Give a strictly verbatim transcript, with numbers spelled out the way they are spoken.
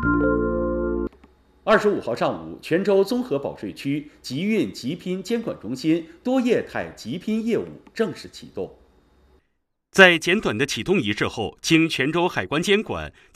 二十五号上午，泉州综合保税区集运集拼监管中心多业态集拼业务正式启动。 在简短的启动仪式后，经泉州海关监管